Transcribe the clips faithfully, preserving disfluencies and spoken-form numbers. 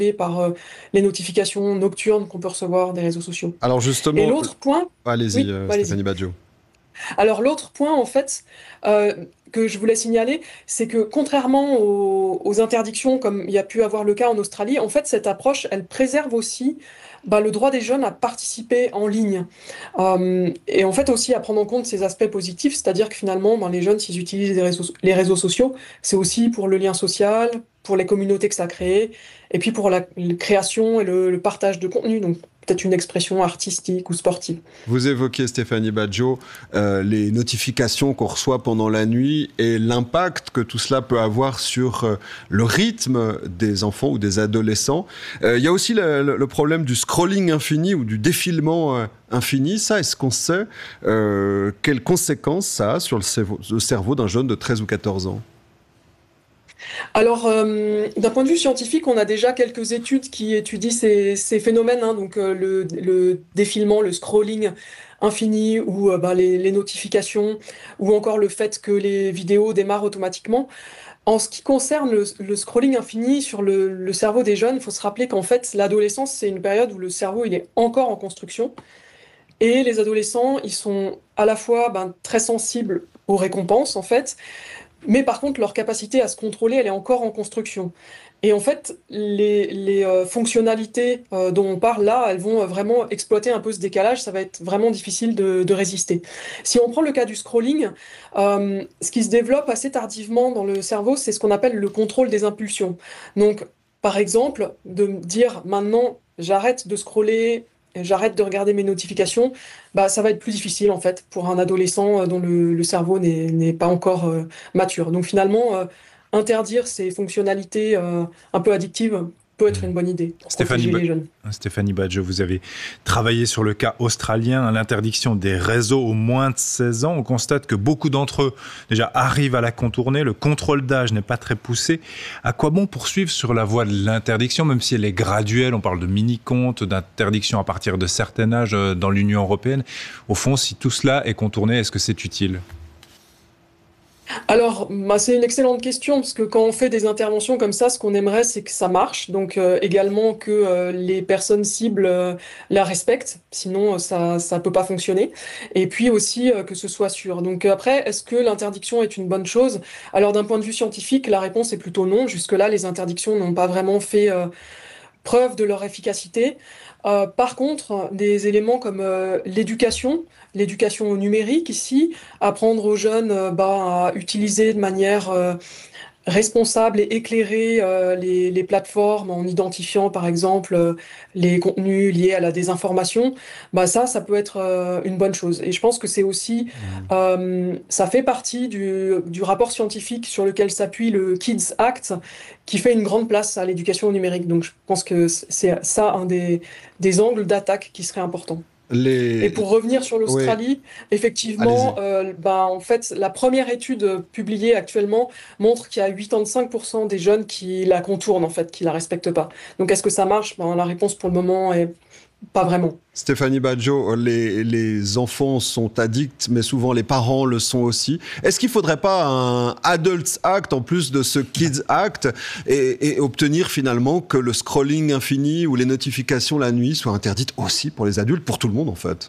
par euh, les notifications nocturnes qu'on peut recevoir des réseaux sociaux. Alors Et justement, l'autre point, allez-y, oui, euh, allez-y. Stéphanie Baggio. Alors l'autre point, en fait, euh, que je voulais signaler, c'est que contrairement aux, aux interdictions, comme il y a pu avoir le cas en Australie, en fait, cette approche, elle préserve aussi bah, le droit des jeunes à participer en ligne. Euh, et en fait aussi à prendre en compte ces aspects positifs, c'est-à-dire que finalement, bah, les jeunes, s'ils utilisent les réseaux, les réseaux sociaux, c'est aussi pour le lien social, pour les communautés que ça crée, et puis pour la, la création et le, le partage de contenu, donc peut-être une expression artistique ou sportive. Vous évoquez, Stéphanie Baggio, euh, les notifications qu'on reçoit pendant la nuit et l'impact que tout cela peut avoir sur euh, le rythme des enfants ou des adolescents. Euh, il y a aussi le, le, le problème du scrolling infini ou du défilement euh, infini. Ça, est-ce qu'on sait euh, quelles conséquences ça a sur le cerveau, le cerveau d'un jeune de treize ou quatorze ans? Alors, euh, d'un point de vue scientifique, on a déjà quelques études qui étudient ces, ces phénomènes, hein, donc euh, le, le défilement, le scrolling infini ou euh, bah, les, les notifications, ou encore le fait que les vidéos démarrent automatiquement. En ce qui concerne le, le scrolling infini sur le, le cerveau des jeunes, il faut se rappeler qu'en fait, l'adolescence, c'est une période où le cerveau il est encore en construction, et les adolescents, ils sont à la fois ben, très sensibles aux récompenses, en fait, mais par contre, leur capacité à se contrôler, elle est encore en construction. Et en fait, les, les euh, fonctionnalités euh, dont on parle là, elles vont euh, vraiment exploiter un peu ce décalage. Ça va être vraiment difficile de, de résister. Si on prend le cas du scrolling, euh, ce qui se développe assez tardivement dans le cerveau, c'est ce qu'on appelle le contrôle des impulsions. Donc, par exemple, de me dire maintenant, j'arrête de scroller, j'arrête de regarder mes notifications, bah, ça va être plus difficile en fait pour un adolescent euh, dont le, le cerveau n'est n'est pas encore euh, mature. Donc finalement, euh, interdire ces fonctionnalités euh, un peu addictives peut être une bonne idée pour Stéphanie, protéger ba- les jeunes. Stéphanie Baggio, vous avez travaillé sur le cas australien, l'interdiction des réseaux aux moins de seize ans. On constate que beaucoup d'entre eux, déjà, arrivent à la contourner. Le contrôle d'âge n'est pas très poussé. À quoi bon poursuivre sur la voie de l'interdiction, même si elle est graduelle? On parle de mini-comptes, d'interdiction à partir de certain âge dans l'Union européenne. Au fond, si tout cela est contourné, est-ce que c'est utile? Alors, bah, c'est une excellente question, parce que quand on fait des interventions comme ça, ce qu'on aimerait, c'est que ça marche. Donc, euh, également que euh, les personnes cibles euh, la respectent, sinon euh, ça ça peut pas fonctionner. Et puis aussi euh, que ce soit sûr. Donc euh, après, est-ce que l'interdiction est une bonne chose? Alors, d'un point de vue scientifique, la réponse est plutôt non. Jusque-là, les interdictions n'ont pas vraiment fait euh, preuve de leur efficacité. Euh, par contre, des éléments comme euh, l'éducation, l'éducation au numérique ici, apprendre aux jeunes euh, bah, à utiliser de manière euh, responsable et éclairer euh, les, les plateformes en identifiant par exemple euh, les contenus liés à la désinformation, bah ça, ça peut être euh, une bonne chose. Et je pense que c'est aussi, euh, ça fait partie du, du rapport scientifique sur lequel s'appuie le Kids Act, qui fait une grande place à l'éducation au numérique. Donc je pense que c'est ça un des, des angles d'attaque qui serait important. Et Les... pour revenir sur Oui, l'Australie, effectivement, allez-y. euh, bah, en fait, la première étude euh, publiée actuellement montre qu'il y a quatre-vingt-quinze pour cent des jeunes qui la contournent, en fait, qui la respectent pas. Donc, est-ce que ça marche? Ben, la réponse pour le moment est pas vraiment. Stéphanie Baggio, les, les enfants sont addicts, mais souvent les parents le sont aussi. Est-ce qu'il ne faudrait pas un Adults Act en plus de ce Kids Act et, et obtenir finalement que le scrolling infini ou les notifications la nuit soient interdites aussi pour les adultes, pour tout le monde en fait?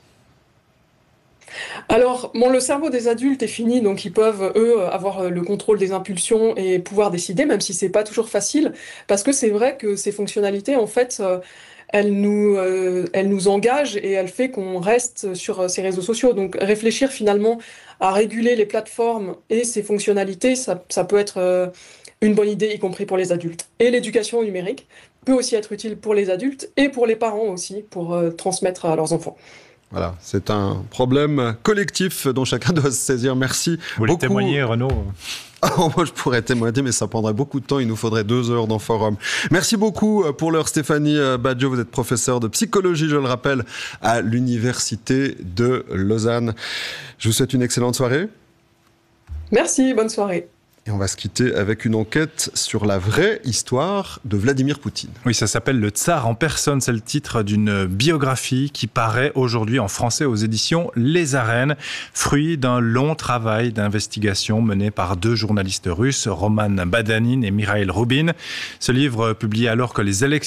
Alors, bon, le cerveau des adultes est fini, donc ils peuvent, eux, avoir euh, le contrôle des impulsions et pouvoir décider, même si c'est pas toujours facile, parce que c'est vrai que ces fonctionnalités, en fait, euh, elles nous, euh, elles nous engagent et elles fait qu'on reste sur euh, ces réseaux sociaux. Donc, réfléchir finalement à réguler les plateformes et ces fonctionnalités, ça, ça peut être euh, une bonne idée, y compris pour les adultes. Et l'éducation au numérique peut aussi être utile pour les adultes et pour les parents aussi, pour euh, transmettre à leurs enfants. Voilà, c'est un problème collectif dont chacun doit se saisir. Merci Vous voulez beaucoup. témoigner, Renaud? Oh, moi, je pourrais témoigner, mais ça prendrait beaucoup de temps. Il nous faudrait deux heures dans Forum. Merci beaucoup pour l'heure, Stéphanie Baggio. Vous êtes professeure de psychologie, je le rappelle, à l'Université de Lausanne. Je vous souhaite une excellente soirée. Merci, bonne soirée. Et on va se quitter avec une enquête sur la vraie histoire de Vladimir Poutine. Oui, ça s'appelle Le Tsar en personne. C'est le titre d'une biographie qui paraît aujourd'hui en français aux éditions Les Arènes, fruit d'un long travail d'investigation mené par deux journalistes russes, Roman Badanin et Mikhail Rubin. Ce livre, publié alors que les élections